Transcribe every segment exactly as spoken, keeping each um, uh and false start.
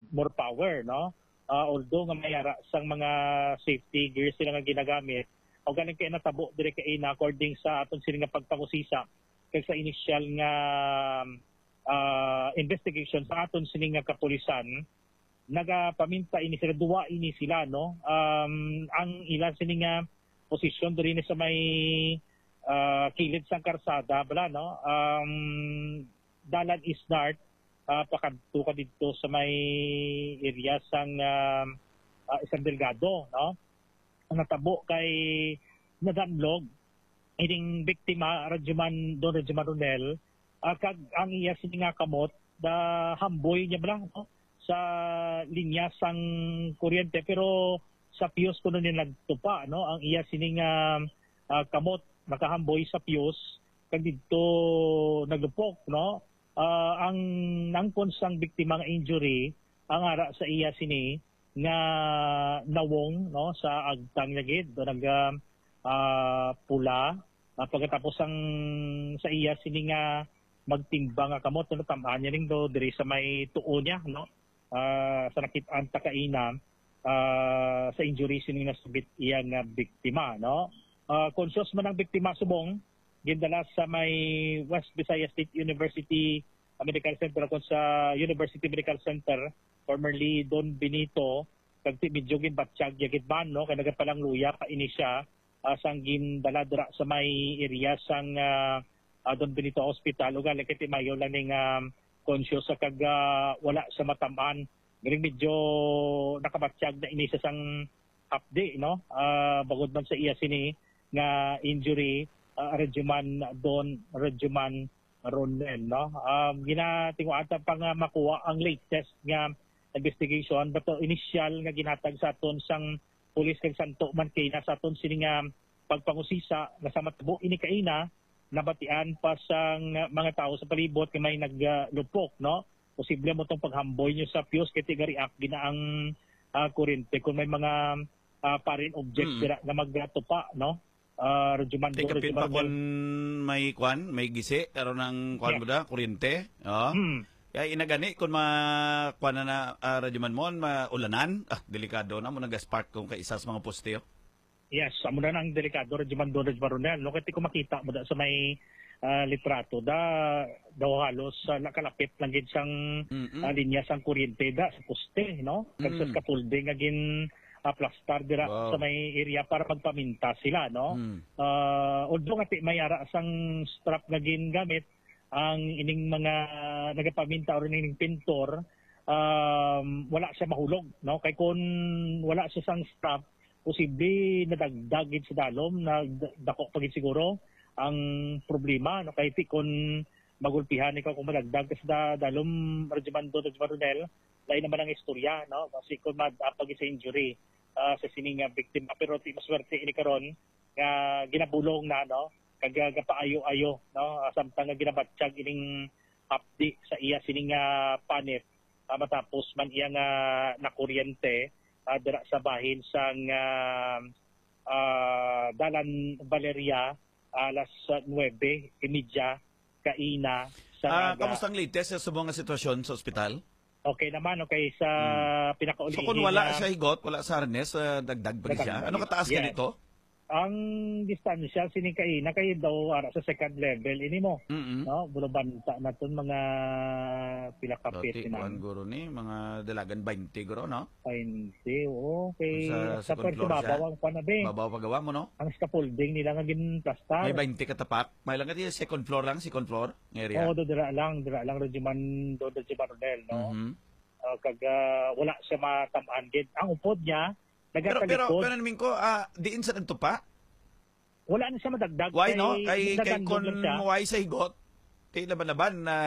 more power, no? Uh, although nga mayara sang mga safety gears sila nga ginagamit, o galing kay natabo dire kay ina according sa aton sila nga pagpangusisa kay sa initial nga uh, investigation sa aton sila nga kapulisan, nagapaminta ini sila, duwa ini sila, no? Um, ang ilan sila nga posisyon diri sa may uh, kilid sang karsada, bala, no? Um, dalan is north, uh, pakadto ka dito sa may area sang uh, uh, isang delgado, no? Natabo kay nadanlog ining biktima Rajuman Don Rajuman Ronel, uh, kag ang iya sini nga kamot da hamboy niya bala, no? Sa linya sang kuryente, pero sa fuse kuno ni nagtupa, no? Ang iya sini nga uh, kamot nakahamboy sa fuse kag didto nagupok, no? Uh, ang nangkon sang biktima nga injury ang ara sa iya sini nga nawong, no, sa agtang lagid do nag uh, pula, uh, pagkatapos ang sa iya sini nga magtimbang nga kamot, no, tamaan niya ning do diri sa may tuo niya, no? Uh, sa nakit-an takaina uh, sa injury sini nga subit iya nga biktima, no? Uh, conscious man ang biktima subong gindala sa may West Visayas State University Medical Center kon sa University Medical Center, formerly Don Benito, kag medyo ginbatsyag yagid man, no, kay nagapalang luya pa ini siya uh, sang gindala dira sa may area sang uh, uh, Don Benito Hospital, ug gali kay mayo lang ning uh, conscious sa kag uh, wala sa matamaan, galing medyo nakabatsyag na ini sa sang update, no? Uh, bagod man sa iya sini nga injury, uh, Rajuman Don Rajuman Ronel, no? Um, ginatinguatan pa nga makuha ang latest nga investigation, but uh, initial nga ginatag sa aton sang pulis kag Santo man kay na sa aton sini nga pagpangusisa nga sa matabo ini kaina nabatian pa sang mga tao sa palibot kay may naglupok, no? Posible mo tong paghamboy nyo sa fuse kay tigariak ginaang uh, kuryente kung may mga uh, foreign objects mm. dira nga magtupa, no? Uh, Rajuman Take kapit pa kung may kwan, may gisi, karon ng kwan yeah. mo da, kuryente. Oh. Mm. Kaya inagani, kung ma kwan na na uh, Rajuman mo, maulanan, ah, delikado na mo nag-spark kung kaisa sa mga posteo. Yes, amo na ang delikado Rajuman Don Rajuman Ronel. No, kaya ko makita mo da sa may uh, litrato da daw halos uh, nakalapit lang gid sang uh, linya sang kuryente da sa poste, no? Kag sa scaffolding nga gin uh, plastar dira wow. sa may area para magpaminta sila, no? Mm. Uh, although nga may ara sang strap nga gingamit ang ining mga uh, nagapaminta or ining pintor, um, wala siya mahulog, no? Kay kun wala siya sang strap, posible nadagdagid sa dalom na dako pagit siguro ang problema, no? Kay ti kun magulpihan ikaw kung madagdag sa dalom Rajuman Don Rajuman Ronel, lain naman ang istorya, no? Kasi kung madapag sa injury uh, sa sining biktima, pero ti maswerte ini karon nga ginabulong na, no? Kag gapaayo-ayo, no? Uh, samtang nga ginabatsyag ining update sa iya sining uh, panit uh, matapos man iya nga nakuryente Uh, dira sa bahin sang uh, uh, Dalan Valeria alas nuwebe imidya kaina sa uh, kamusta ang latest sa mga sitwasyon sa ospital? Okay naman, okay sa hmm. pinakauli. So kung wala sa higot, wala sa harness, uh, dagdag ba siya? Ano kataas yes. ka dito? Ang distansya sining kaina kay daw ara sa second level ini mo, mm-hmm. no? Bulubanta na ton mga pila kapit tinang. Guro ni mga dalagan twenty guro, no? twenty, okay. Sa, sa second floor siya. Babawang panabe. Babaw pagawa mo, no? Ang scaffolding nila nga gin plastar. May twenty katapat. May lang ati second floor lang, second floor area. Oo, do dira lang, dira lang Rajuman do Rajuman Ronel, no? Mm-hmm. Uh, kag uh, wala siya matamaan gid. Ang upod niya Pero pero pero namin ko ah uh, diin sa nagtupa. Wala na siya madagdag. Why no? Kay kay kon muway sa higot. Kay laban-laban na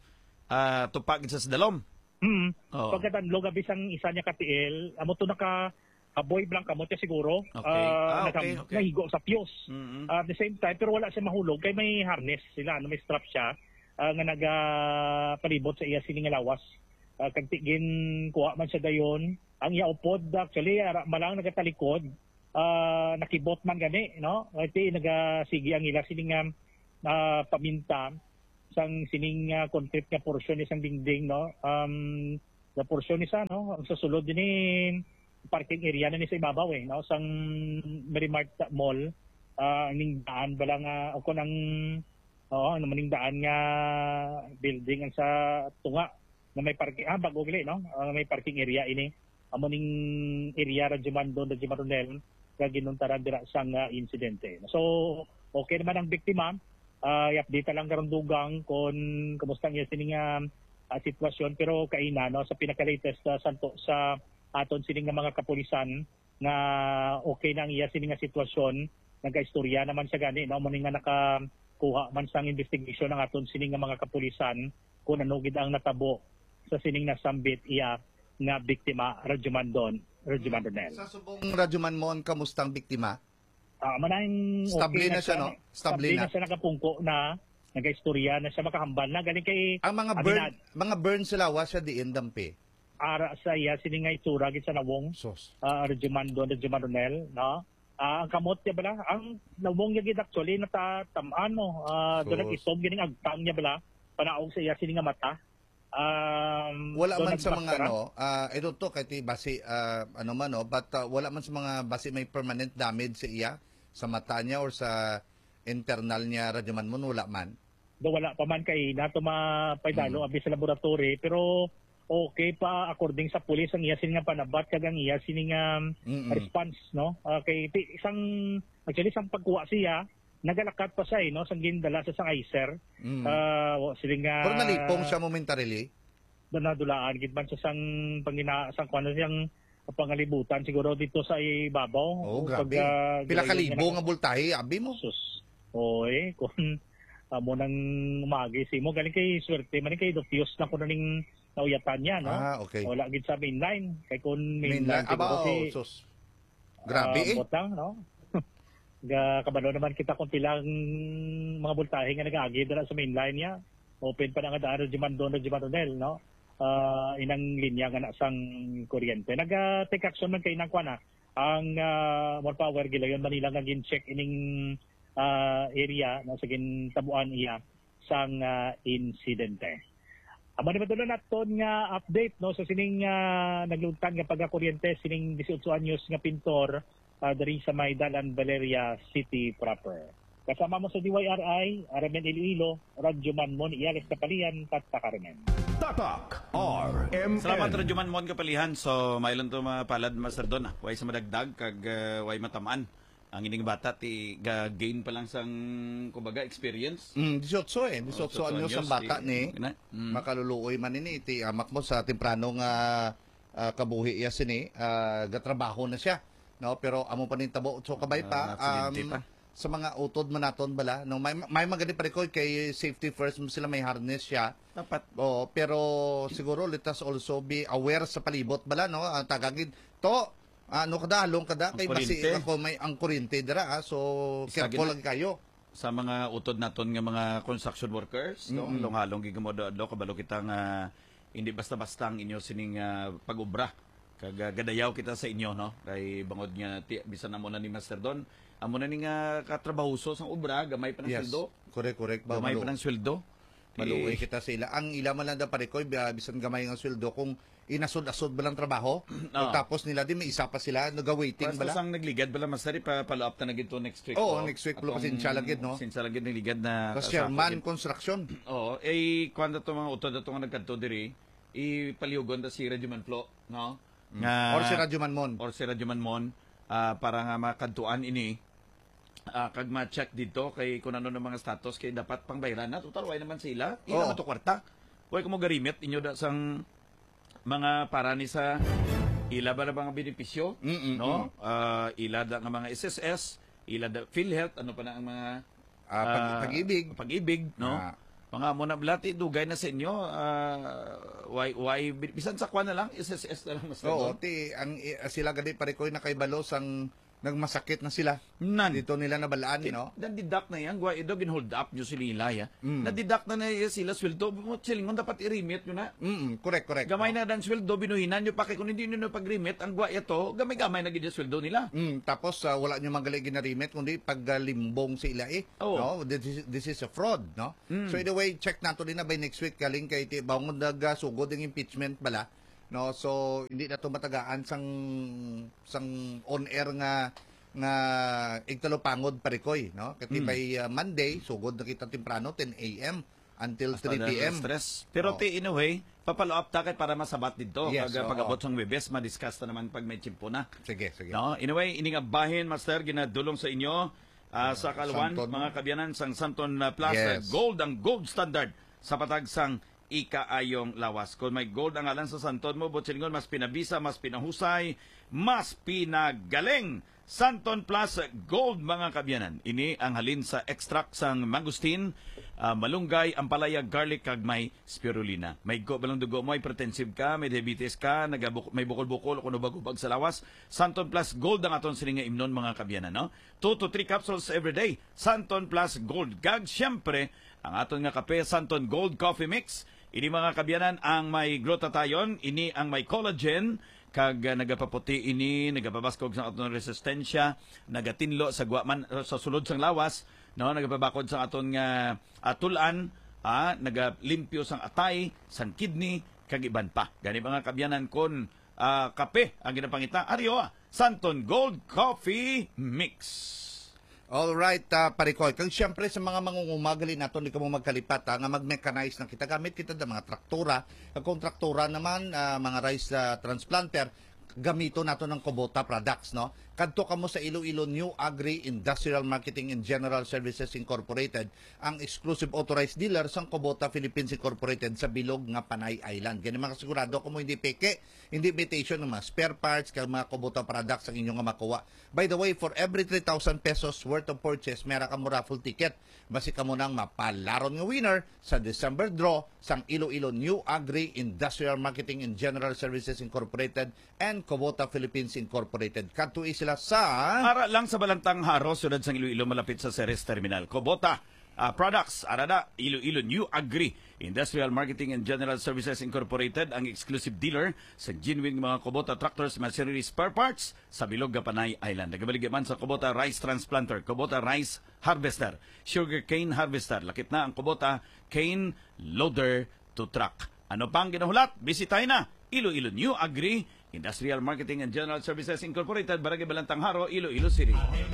uh, tupag sa dalom. Mm. Oh. Pagkatanlog abis ang isa niya katiil, amo to naka aboy blank kamo siya siguro. Okay. Uh, ah, okay, okay. Nahigo sa fuse. Mm-hmm. Uh, at the same time pero wala siya mahulog kay may harness sila, no, may strap siya uh, nga naga palibot sa iya sining lawas. Uh, kag tigin kuha man siya dayon. Ang iya upod actually ara malang nagatalikod. Uh, nakibot man gani, no? Iti nagasigi ang ila sining uh, paminta sang sining uh, content nga portion isang dingding, no? Um, the portion ni sa no ang susulod din ni parking area na ni sa ibabaw eh no sang Marimart Mall uh, ning daan bala nga o ko nang oo ano maning daan nga building ang sa tunga na may parking ah bago gali no uh, may parking area ini amo ning area ra Jumando na Jumaronel nga ginuntaran dira sang uh, insidente. So okay naman ang biktima. Uh, i-update lang karon dugang kung kumusta niya sining uh, uh, sitwasyon pero kaina no sa pinaka-latest uh, santo sa aton sining nga mga kapulisan nga okay na ang iya sining nga sitwasyon nagaistorya naman sa gani no mo nga nakakuha man sang investigation ng aton sining nga mga kapulisan kung ano gid ang natabo sa sining nasambit iya nga biktima Radjumandon Radjumandonel. Sa subong Radjumanmon kamustang biktima? Ah, uh, manang stable okay na siya, no? Stable na. na siya nakapungko na, nagaistorya na siya makahambal na galing kay ang mga burn aminad, mga burn sila wa siya diin dampi. Ara sa iya siningay tsura gid sa nawong. Sos. Ah, uh, Regimando de Jumanonel, no? Ah, uh, ang kamot niya bala, ang nawong niya gid actually natatamaan mo. Ah, uh, doon nag-itom gining agtang niya bala, panaog sa iya sininga mata. Um, wala man sa mga ano, uh, ito to kahit basi uh, ano man no, but uh, wala man sa mga basi may permanent damage sa iya sa mata niya or sa internal niya Radjumanmon wala man. Do wala pa man kay nato mapaydalo mm. abi sa laboratory pero okay pa according sa pulis ang iya sin nga panabat kag ang iya sin nga um, response no. Uh, kay isang actually isang pagkuha siya nagalakat pa siya eh, no? Sang gindala sa sang Icer. Mm. Uh, siling nga... Pero nalipong siya momentarily? Doon nadulaan. Gitman sa sang pangina, sang kung ano siyang pangalibutan siguro dito sa ibabaw. Oo, oh, grabe. Pag, uh, Pila kalibo nga bultahe, abi mo? Sus. Oo eh, kung uh, mo nang umagi si mo, galing kay swerte, maning kay Dofios na kung naning nauyatan niya, no? Ah, okay. Wala gid sa mainline. Kay kung mainline, mainline. Aba, si, oh, sus. Grabe uh, eh. Botang, no? Ga kabalo naman kita kung pilang mga bultahe nga nag-agi dala sa mainline niya. Open pa na nga daan Jumando na Jumaronel, no? Uh, inang linya nga na sang kuryente. Nag-take action man kay nang kuana ang uh, more power gilayon Manila nga gin-check ining uh, area na sa gintabuan iya sang uh, insidente. Amo ni madula naton nga update no sa so, sining uh, naglugtan nga pagka-kuryente sining eighteen anyos nga pintor Uh, dari sa Maydalan, Valeria City proper. Kasama mo sa D Y R I, Aramen Iloilo, Radjumanmon, Iales Kapalian, Tatak-Aramen. Tatak R M N. Salamat Radjumanmon Kapalihan. So, mailon to mapalad master doon. Ah. Way sa madagdag, kag uh, way matamaan. Ang ining bata, ti gain pa lang sang, kumbaga, experience. Mm, eighteen eh. eighteen oh, anyos ang bata ni. Mm. Makaluluoy man ini. Ti amak mo sa tempranong uh, uh, kabuhi iya sini. Uh, gatrabaho na siya. No, pero amo pa nin tabo so kabay pa um, pa. Sa mga utod man naton bala no may may magani pa record kay safety first mo sila may harness siya dapat oh pero siguro let us also be aware sa palibot bala no ang tagagid to ano kada halong kada kay basi ako may ang kuryente dira ah, so careful lang kayo sa mga utod naton nga mga construction workers no mm-hmm. Halong gigamodo adlo kabalo kita nga hindi basta-basta ang inyo sining uh, pag-ubra kag gadayaw kita sa inyo no kay bangod nga ti, bisan na mo na ni Master Don amo na ni nga katrabahuso sang obra gamay pa ng yes. sweldo correct correct ba gamay pa ng sweldo maluoy kita sa ila ang ila man lang da parekoy bisan gamay nga sweldo kung inasod-asod ba lang trabaho no. Tapos nila din may isa pa sila naga-waiting bala sang nagligad bala Master pa follow up na gito next week oh, oh next week lo kasi inshallah gid no inshallah gid nagligad na kasi Sherman Construction oh eh kwanda to mga utod ato nga nagkadto diri ipaliugon ta si Radjumanflo no nga or si Radjumanmon or si Radjumanmon uh, para nga makadtuan ini uh, kag ma-check dito kay kung ano ng mga status kay dapat pangbayaran na total way naman sila ila oh. Mato kwarta way ko mo garimit inyo da sang mga para ni sa ila ba na mga benepisyo mm-mm, no uh, ila da nga mga S S S ila da PhilHealth ano pa na ang mga uh, pag, uh, pag-ibig pag-ibig no uh, mga muna blati dugay na sa inyo uh, why why bisan sa kwan na lang S S S na lang mas oo ti ang uh, sila gadi parekoy na kay balos ang nagmasakit na sila nan dito nila nabalaan no nadidak na yan gwa ido gin hold up nyo sila ya mm. nadidak na na sila sweldo mo silingon dapat i-remit nyo na mm correct correct gamay oh. Na dan sweldo binuhinan nyo pa kay kung hindi nyo pag-remit ang gwa ito gamay-gamay na gid sweldo nila mm tapos uh, wala nyo magaling gina-remit kundi paglimbong uh, sila eh oh. No this is, this is a fraud no mm. So anyway check nato din na by next week galing kay ti bawon nagasugod ang impeachment bala no, so hindi na to matagaan sang sang on air nga nga igtalo pangod parikoy, no, kasi mm. by uh, Monday sugod na kita temprano ten a m until three p m stress. Pero oh. ti in a way papalo up takit para masabat dito. Yes, pag oh, pag-abot oh. sang Webes ma-discuss na naman pag may chimpo na. Sige, sige. No, in a way ining abahin master ginadulong sa inyo uh, sa Kalwan, Santon, mga kabyanan sang Santon uh, Plaza, yes. Gold ang gold standard sa patag sang ikaayong lawas. Kung may gold ang alan sa Santon mo, butsingon mas pinabisa, mas pinahusay, mas pinagaling. Santon Plus Gold, mga kabyanan. Ini ang halin sa extract sang mangustin, uh, malunggay, ampalaya, garlic, kag may spirulina. May go balong dugo mo, hypertensive ka, may diabetes ka, nagabuk may bukol-bukol, kung nubag-ubag sa lawas. Santon Plus Gold ang aton sininga imnon, mga kabyanan. No? two to three capsules every day. Santon Plus Gold. Gag, siyempre, ang aton nga kape, Santon Gold Coffee Mix. Ini, mga kabyanan, ang may glutathione, ini ang may collagen, kag uh, nagapaputi ini, nagapabaskog sa aton resistensya, nagatinlo sa guaman uh, sa sulod sang lawas, no, nagapabakod sa aton nga uh, atulan, ah, nagalimpyo sang atay, sang kidney, kag iban pa. Gani mga kabyanan kon uh, kape ang ginapangita. Ariyo, ah, Santon Gold Coffee Mix. All right, uh, parikoy. Kag siyempre sa mga mangungumagali nato di ka mo magkalipat ha, nga mag-mechanize na kita gamit kita da mga traktura. Kag kung traktura naman uh, mga rice uh, transplanter, gamito nato ng Kubota products, no. Kadto kamo sa Iloilo New Agri Industrial Marketing and General Services Incorporated, ang exclusive authorized dealer sang Kubota Philippines Incorporated sa bilog nga Panay Island. Gani makasigurado kamo hindi peke, hindi imitation ng mga spare parts kag mga Kubota products ang inyong nga makuha. By the way, for every three thousand pesos worth of purchase, meron ka mo raffle ticket. Basi ka mo nang mapalaron nga winner sa December draw sang Iloilo New Agri Industrial Marketing and General Services Incorporated and Kubota Philippines Incorporated. Kadto sila sa ara lang sa Balantang Haro, sunod sang Iloilo malapit sa Ceres Terminal. Kubota uh, Products, arada Iloilo New Agri Industrial Marketing and General Services Incorporated, ang exclusive dealer sa genuine mga Kubota tractors, machinery, spare parts sa bilog nga Panay Island. Nagabaligya man sa Kubota Rice Transplanter, Kubota Rice Harvester, Sugar Cane Harvester. Lakip na ang Kubota Cane Loader to Truck. Ano pang ginahulat? Bisitahin na Iloilo New Agri Industrial Marketing and General Services Incorporated, Barangay Balantang Haro, Iloilo City.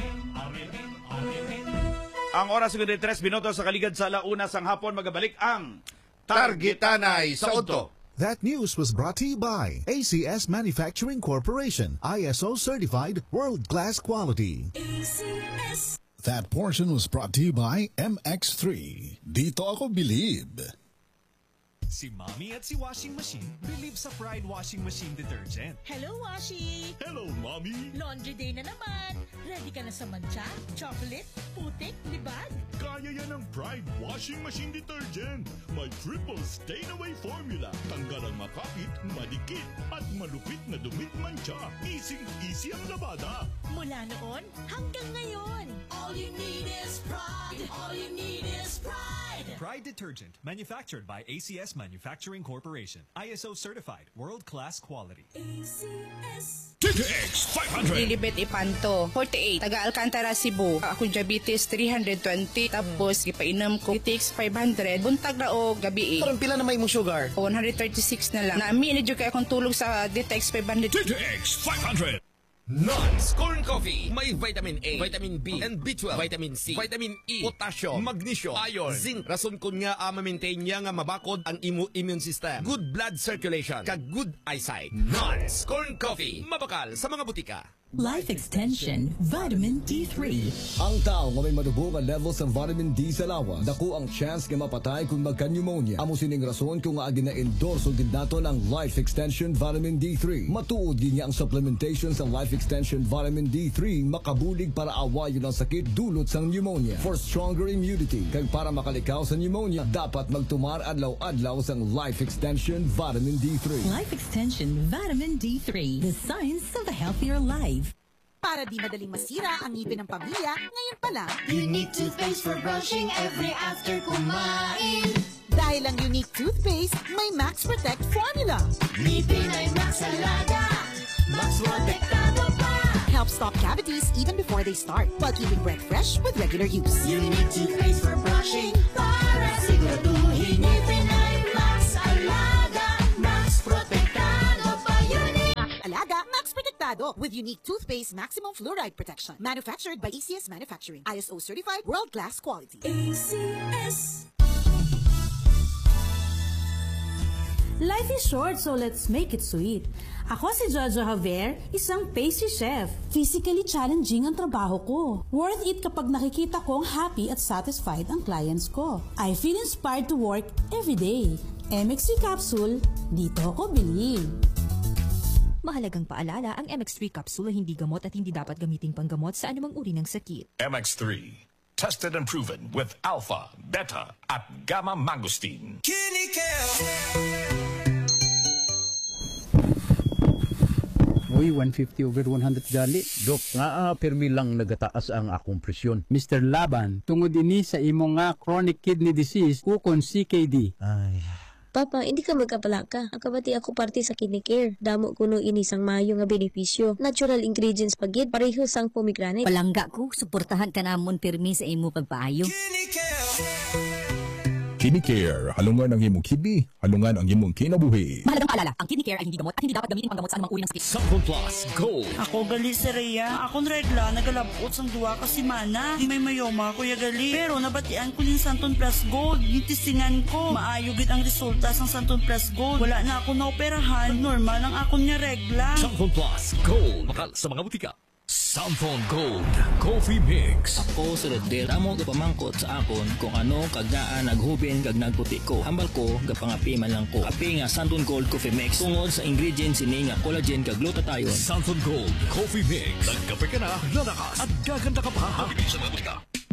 Ang oras ng tres minutos sa kaligad sa alauna sang hapon, magabalik ang Targetanay sa Udto. That news was brought to you by A C S Manufacturing Corporation, I S O certified world-class quality. A C S. That portion was brought to you by M X three. Dito ako believe. Si Mommy at si Washing Machine believe sa Pride Washing Machine Detergent. Hello, Washi! Hello, Mommy! Laundry day na naman. Ready ka na sa mancha, chocolate, putik, libag? Kaya yan ang Pride Washing Machine Detergent. May triple stain-away formula. Tanggal ang makapit, madikit, at malupit na dumit mancha. Easy-easy ang labada. Mula noon hanggang ngayon. All you need is pride. All you need is pride. Pride Detergent, manufactured by A C S Manufacturing Corporation. I S O certified, world-class quality. A C S. T T X five hundred. Lilibet Ipanto, forty-eight. Taga Alcantara, Cebu. Ako diabetes three hundred twenty. Tapos, ipainom ko T T X five hundred. Buntag na o gabi. Parang pila na may mong sugar? one thirty-six na lang. Naami, inadyo kaya akong tulog sa T T X five hundred. T T X five hundred. Nuts, corn coffee, may vitamin A, vitamin B, and B twelve, vitamin C, vitamin E, potassium, magnesium, iron, zinc. Rason kun nga uh, ma-maintain niya nga mabakod ang imo immune system, good blood circulation, kag good eyesight. Nuts, corn coffee, mabakal sa mga butika. Life Extension Vitamin D three. Ang tao nga may madubo nga levels ng vitamin D sa lawas, dako ang chance nga mapatay kung magka-pneumonia. Amo sining rason kung nga agi na-endorse gid nato ng Life Extension Vitamin D three. Matuod gid niya ang supplementation sa Life Extension Vitamin D three makabulig para awayon ang sakit dulot sang pneumonia. For stronger immunity, kag para makalikaw sa pneumonia, dapat magtumar adlaw-adlaw sang Life Extension Vitamin D three. Life Extension Vitamin D three. The science of a healthier life. Para di madaling masira ang ngipin ng pamilya, ngayon pa lang, Unique toothpaste for brushing every after kumain. Dahil ang Unique toothpaste, may Max Protect formula. Ngipin ay Max Alaga, Max Protektado pa. Helps stop cavities even before they start, while keeping breath fresh with regular use. Unique toothpaste for brushing, para siguraduhin ngipin ay Max Alaga, Max Protektado Protektado with unique toothpaste maximum fluoride protection. Manufactured by A C S Manufacturing. I S O certified world-class quality. A C S. Life is short, so let's make it sweet. Ako si Jojo Javier, isang pastry chef. Physically challenging ang trabaho ko. Worth it kapag nakikita kong happy at satisfied ang clients ko. I feel inspired to work every day. M X three capsule, dito ako bilhin. Mahalagang paalala, ang M X three capsule ay hindi gamot at hindi dapat gamiting panggamot sa anumang uri ng sakit. M X three. Tested and proven with alpha, beta, at gamma mangosteen. Uy, one fifty over one hundred gali. Dok, nga uh, permi lang nagataas ang akong presyon. Mister Laban, tungod ini sa imo nga chronic kidney disease ukon C K D. Ay... Papa, hindi ka magkapalaka. Akabati ako parte sa Kidney Care. Damo kuno ini sang maayo nga benepisyo. Natural ingredients pagid pareho sang pomegranate. Palangga ko, suportahan ka namon pirmi sa imo pagpaayo. Kidney Care, halungan ang imong kidney, halungan ang imong kinabuhi. Mahalagang paalala, ang Kidney Care ay hindi gamot at hindi dapat gamitin panggamot sa anumang uri ng sakit. Sample Plus Gold. Ako gali si Rhea. Akong regla, nagalabot sang duwa ka si Mana. Di may mayoma, kuya gali. Pero nabatian ko yung Santon Plus Gold. Gitisingan ko. Maayogit ang resulta sang Santon Plus Gold. Wala na ako naoperahan. Normal ang akong niya regla. Sample Plus Gold. Bakal sa mga butika. Samphone Gold Coffee Mix. Ako sa Redel, amo gapamangkot sa akon kung ano kagdaan naghubin kag nagputi ko. Hambal ko gapangapi man lang ko. Kape nga Samphone Gold Coffee Mix tungod sa ingredients ini nga collagen kag glutathione. Samphone Gold Coffee Mix. Nagkape ka na, lalakas at gaganda ka pa. Habibig sa mga butika.